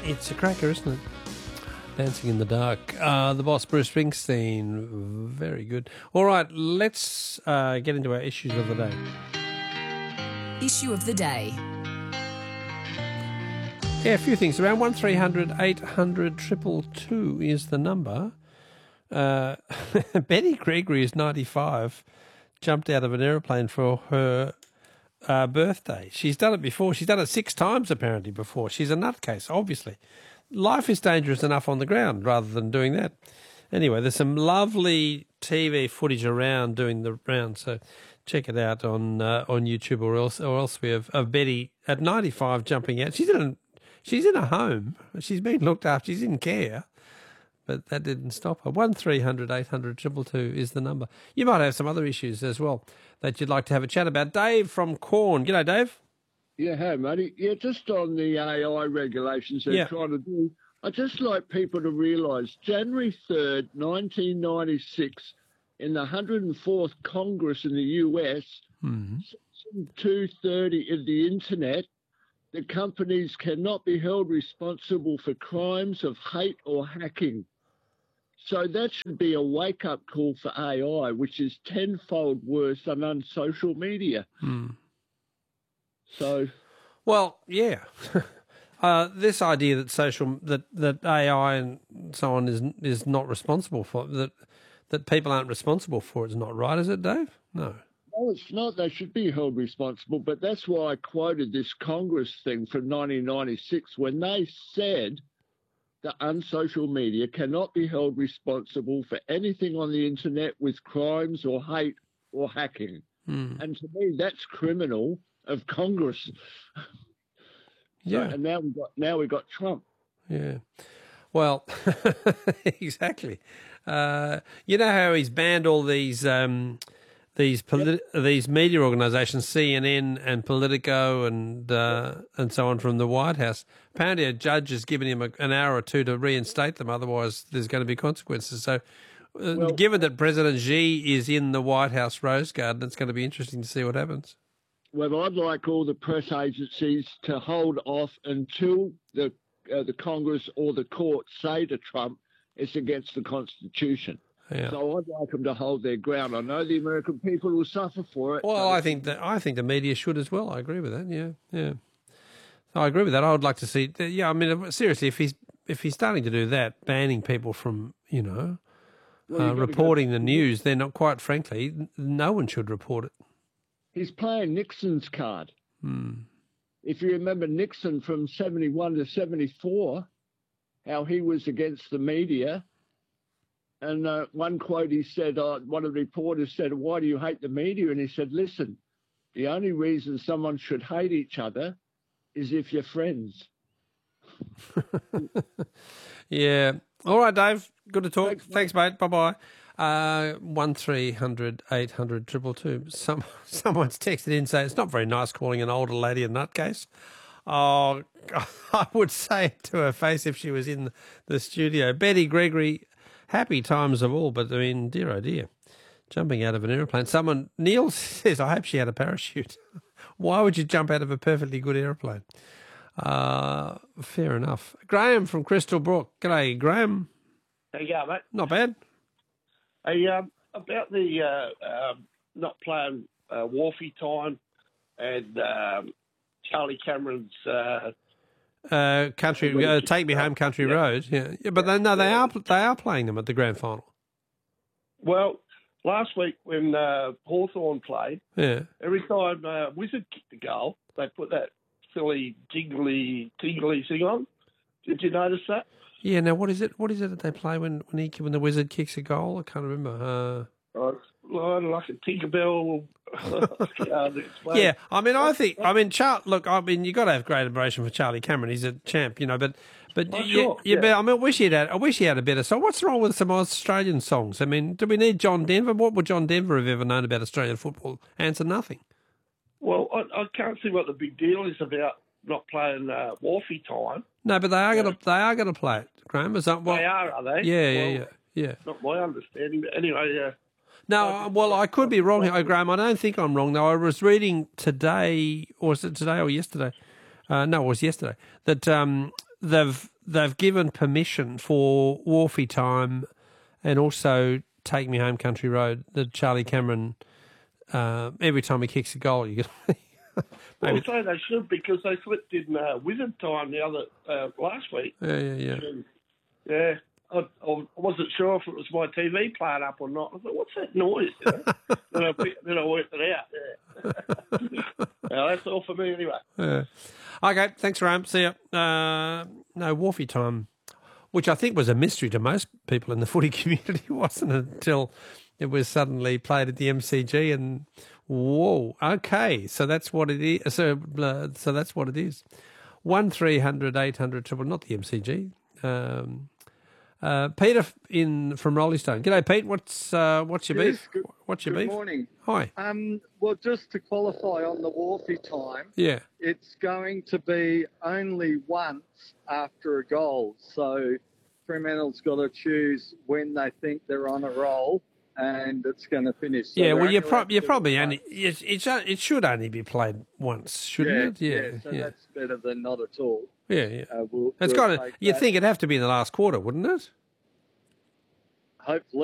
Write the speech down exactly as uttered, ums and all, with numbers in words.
It's a cracker, isn't it? Dancing in the Dark. Uh, the Boss, Bruce Springsteen. Very good. All right, let's uh, get into our issues of the day. Issue of the day. Yeah, a few things. Around one three hundred eight hundred two two two is the number. Uh, Betty Gregory is ninety-five, jumped out of an aeroplane for her uh, birthday. She's done it before. She's done it six times apparently before. She's a nutcase, obviously. Life is dangerous enough on the ground rather than doing that. Anyway, there's some lovely T V footage around doing the round, so check it out on uh, on YouTube or else or elsewhere of, of Betty at ninety-five jumping out. She's in a, she's in a home. She's been looked after. She's in care. But that didn't stop her. one three hundred eight hundred two two two is the number. You might have some other issues as well that you'd like to have a chat about. Dave from Corn. G'day, Dave. Yeah, hey, matey. Yeah, just on the A I regulations they're Yeah. trying to do, I'd just like people to realise January third, nineteen ninety-six, in the one hundred fourth Congress in the U S, Mm-hmm. Section two thirty of the Internet, the companies cannot be held responsible for crimes of hate or hacking. So that should be a wake-up call for A I, which is tenfold worse than on social media. Mm. So, Well, yeah. uh, this idea that social that, that A I and so on is is not responsible for that that people aren't responsible for it is not right, is it, Dave? No. no, it's not. They should be held responsible. But that's why I quoted this Congress thing from nineteen ninety-six when they said that unsocial media cannot be held responsible for anything on the internet with crimes or hate or hacking. Mm. And to me, that's criminal of Congress. Yeah. So, and now we got now we got Trump. Yeah. Well, exactly. Uh, you know how he's banned all these um, these politi- these media organisations, C N N and Politico and uh, and so on, from the White House. Apparently, a judge has given him a, an hour or two to reinstate them. Otherwise, there's going to be consequences. So, uh, Well- given that President Xi is in the White House Rose Garden, it's going to be interesting to see what happens. Well, I'd like all the press agencies to hold off until the uh, the Congress or the court say to Trump it's against the Constitution. Yeah. So I'd like them to hold their ground. I know the American people will suffer for it. Well, but I think that I think the media should as well. I agree with that. Yeah, yeah. I agree with that. I would like to see. Yeah, I mean, seriously, if he's if he's starting to do that, banning people from you know Well, uh, you've got to reporting go- the news, then not quite frankly, no one should report it. He's playing Nixon's card. Hmm. If you remember Nixon from seventy-one to seventy-four, how he was against the media. And uh, one quote he said, uh, one of the reporters said, "Why do you hate the media?" And he said, "Listen, the only reason someone should hate each other is if you're friends." Yeah. All right, Dave. Good to talk. Thanks, mate. Thanks, mate. Bye bye. Uh, one three hundred eight hundred triple two. Some someone's texted in saying it's not very nice calling an older lady a nutcase. Oh, I would say it to her face if she was in the studio. Betty Gregory, happy times of all, but I mean, dear oh dear, jumping out of an aeroplane. Someone Neil says, I hope she had a parachute. Why would you jump out of a perfectly good aeroplane? Uh, fair enough. Graham from Crystal Brook. G'day, Graham. There you go, mate. Not bad. Hey, um, about the uh, um, not playing uh, Wharfie time and um, Charlie Cameron's. Uh, Uh, country, uh, take me home, country Yeah. road. Yeah, yeah, but they, no, they are they are playing them at the grand final. well, last week when uh, Hawthorn played, Yeah, every time uh, Wizard kicked the goal, they put that silly jiggly tingly thing on. Did you notice that? yeah. Now, what is it? What is it that they play when when he when the Wizard kicks a goal? I can't remember. Oh, it's like a Tinkerbell. Can't explain. Uh, yeah, I mean, I think, I mean, Char- look, I mean, you got to have great admiration for Charlie Cameron. He's a champ, you know. But, but Oh, yeah, sure, yeah, yeah. but I mean, I wish he had. I wish he had a better song. What's wrong with some Australian songs? I mean, do we need John Denver? What would John Denver have ever known about Australian football? Answer: nothing. Well, I, I can't see what the big deal is about not playing uh, Wharfie time. No, but they are going to. They are going to play it. Graham, is that what? They are, are they? Yeah, yeah, Well, yeah, yeah. Not my understanding, but anyway, uh, No, well, I could be wrong here, Graham. I don't think I'm wrong, though. I was reading today, or was it today or yesterday? Uh, no, it was yesterday, that um, they've they've given permission for Wharfie Time and also Take Me Home Country Road, the Charlie Cameron. Uh, every time he kicks a goal, you get. Well, so they should, because they slipped in uh, Wizard Time the other uh, last week. Yeah, yeah, yeah. And, yeah, I, I wasn't sure if it was my T V playing up or not. I thought, what's that noise? You know? then, I, then I worked it out. Yeah. Well, that's all for me anyway. Yeah. Okay, thanks, Ram. See ya. Uh, no, Wharfie Time, which I think was a mystery to most people in the footy community, wasn't it, until it was suddenly played at the M C G and whoa, okay, so that's what it is. So, uh, so that's what it is. One three hundred eight hundred triple, not the M C G. Um, uh, Peter in from Rolling Stone. G'day, Pete. What's uh, what's your Yes, beef? good- What's your Good beef? morning. Hi. Um, well, just to qualify on the Wharfie Time, Yeah. it's going to be only once after a goal. So Fremantle's got to choose when they think they're on a roll, and it's going to finish. So Yeah. we're Well, you only pro- allowed to you do probably it only once. it's, it's it should only be played once, shouldn't yeah, it? Yeah. So Yeah. that's better than not at all. Yeah. Yeah. Uh, we'll, It's we'll got to. take You'd that. think it'd have to be in the last quarter, wouldn't it? Hopefully.